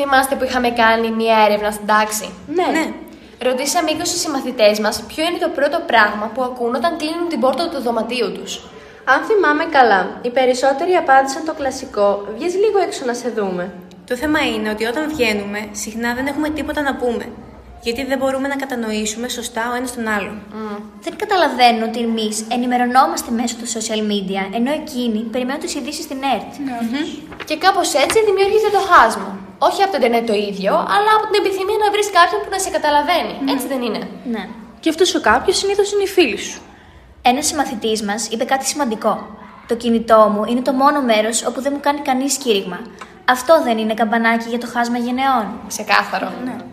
Θυμάστε που είχαμε κάνει μία έρευνα στην τάξη? Ναι. Ρωτήσαμε 20 συμμαθητές μας ποιο είναι το πρώτο πράγμα που ακούν όταν κλείνουν την πόρτα του δωματίου τους. Αν θυμάμαι καλά, οι περισσότεροι απάντησαν το κλασικό «Βγες λίγο έξω να σε δούμε». Το θέμα είναι ότι όταν βγαίνουμε, συχνά δεν έχουμε τίποτα να πούμε. Γιατί δεν μπορούμε να κατανοήσουμε σωστά ο ένας τον άλλον. Δεν καταλαβαίνουν ότι εμείς ενημερωνόμαστε μέσω του social media, ενώ εκείνοι περιμένουν τις ειδήσεις στην ΕΡΤ. Και κάπως έτσι δημιουργείται το χάσμα. Όχι από το Ιντερνετ το ίδιο, αλλά από την επιθυμία να βρεις κάποιον που να σε καταλαβαίνει. Έτσι δεν είναι? Ναι. Και αυτός ο κάποιος συνήθως είναι η φίλη σου. Ένας συμμαθητής μας είπε κάτι σημαντικό. Το κινητό μου είναι το μόνο μέρος όπου δεν μου κάνει κανείς κήρυγμα. Αυτό δεν είναι καμπανάκι για το χάσμα γενεών? Ξεκάθαρο. Ναι.